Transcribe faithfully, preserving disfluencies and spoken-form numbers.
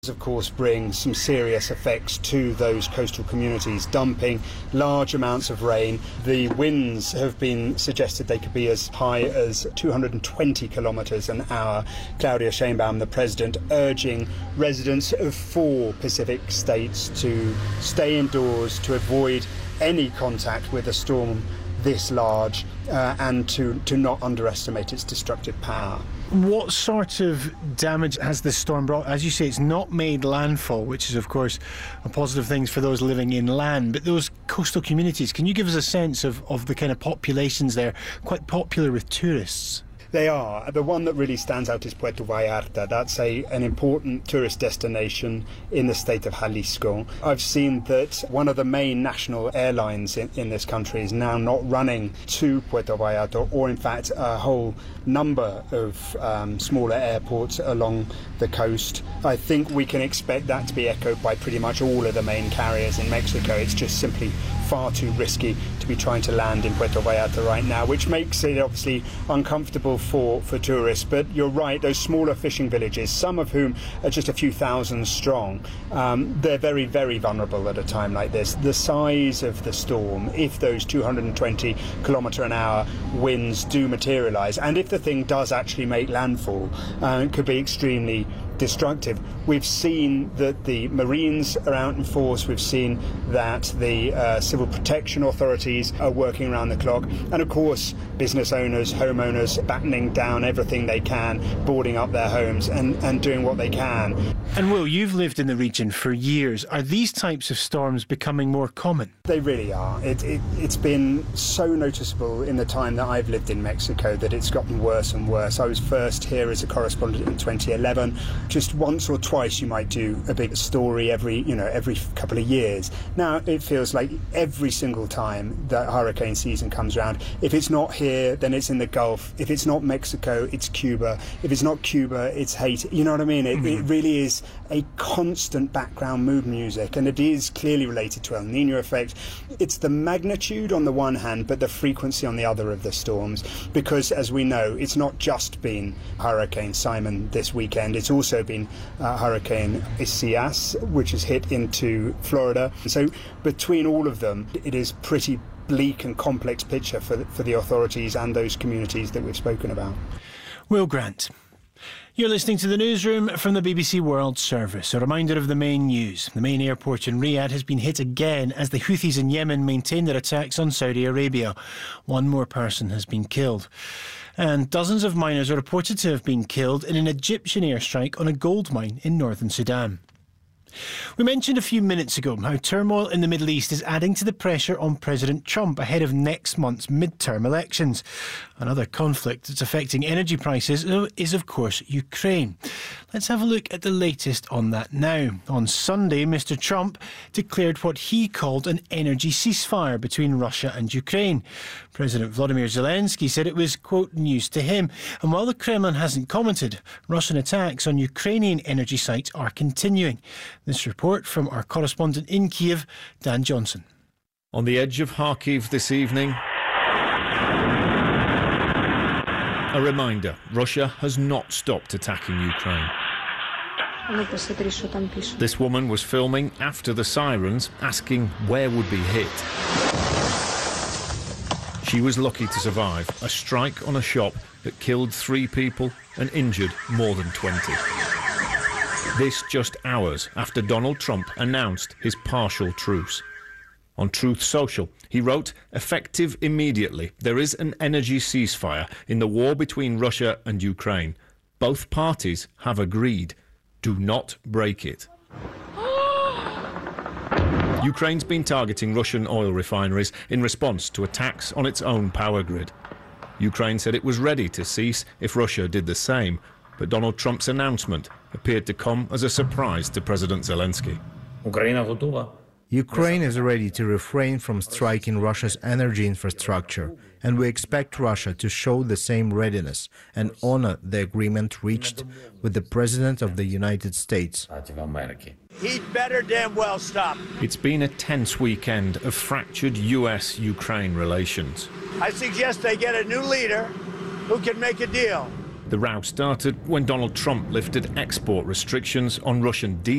of course bring some serious effects to those coastal communities, dumping large amounts of rain. The winds have been suggested they could be as high as two hundred twenty kilometres an hour. Claudia Sheinbaum, the president, urging residents of four Pacific states to stay indoors, to avoid any contact with a storm this large, uh, and to, to not underestimate its destructive power. What sort of damage has this storm brought? As you say, it's not made landfall, which is, of course, a positive thing for those living inland. But those coastal communities, can you give us a sense of, of the kind of populations there, quite popular with tourists? They are. The one that really stands out is Puerto Vallarta. That's a, an important tourist destination in the state of Jalisco. I've seen that one of the main national airlines in, in this country is now not running to Puerto Vallarta, or in fact a whole number of um, smaller airports along the coast. I think we can expect that to be echoed by pretty much all of the main carriers in Mexico. It's just simply far too risky to be trying to land in Puerto Vallarta right now, which makes it obviously uncomfortable for, for tourists. But you're right, those smaller fishing villages, some of whom are just a few thousand strong, um, they're very, very vulnerable at a time like this. The size of the storm, if those two hundred twenty kilometre an hour winds do materialise, and if the thing does actually make landfall, uh, it could be extremely destructive. We've seen that the Marines are out in force. We've seen that the uh, civil protection authorities are working around the clock. And of course, business owners, homeowners, battening down everything they can, boarding up their homes and, and doing what they can. And Will, you've lived in the region for years. Are these types of storms becoming more common? They really are. It, it, it's been so noticeable in the time that I've lived in Mexico that it's gotten worse and worse. I was first here as a correspondent in twenty eleven. Just once or twice you might do a big story every, you know, every couple of years. Now it feels like every single time that hurricane season comes around, if it's not here, then it's in the Gulf. If it's not Mexico, it's Cuba. If it's not Cuba, it's Haiti. You know what I mean? It, mm-hmm. it really is a constant background mood music, and it is clearly related to El Niño effect. It's the magnitude on the one hand, but the frequency on the other of the storms, because as we know, it's not just been Hurricane Simon this weekend, it's also been uh, Hurricane Isaias, which has hit into Florida. So between all of them, it is pretty bleak and complex picture for the, for the authorities and those communities that we've spoken about. Will Grant. You're listening to the newsroom from the B B C World Service. A reminder of the main news. The main airport in Riyadh has been hit again as the Houthis in Yemen maintain their attacks on Saudi Arabia. One more person has been killed. And dozens of miners are reported to have been killed in an Egyptian airstrike on a gold mine in northern Sudan. We mentioned a few minutes ago how turmoil in the Middle East is adding to the pressure on President Trump ahead of next month's midterm elections. Another conflict that's affecting energy prices is, of course, Ukraine. Let's have a look at the latest on that now. On Sunday, Mister Trump declared what he called an energy ceasefire between Russia and Ukraine. President Volodymyr Zelensky said it was, quote, news to him. And while the Kremlin hasn't commented, Russian attacks on Ukrainian energy sites are continuing. This report from our correspondent in Kiev, Dan Johnson. On the edge of Kharkiv this evening, a reminder, Russia has not stopped attacking Ukraine. This woman was filming after the sirens, asking where would be hit. She was lucky to survive a strike on a shop that killed three people and injured more than twenty. This just hours after Donald Trump announced his partial truce. On Truth Social, he wrote, effective immediately, there is an energy ceasefire in the war between Russia and Ukraine. Both parties have agreed. Do not break it. Ukraine's been targeting Russian oil refineries in response to attacks on its own power grid. Ukraine said it was ready to cease if Russia did the same, but Donald Trump's announcement appeared to come as a surprise to President Zelensky. Ukraine is ready to refrain from striking Russia's energy infrastructure, and we expect Russia to show the same readiness and honor the agreement reached with the President of the United States. He'd better damn well stop. It's been a tense weekend of fractured U S Ukraine relations. I suggest they get a new leader who can make a deal. The row started when Donald Trump lifted export restrictions on Russian diesel.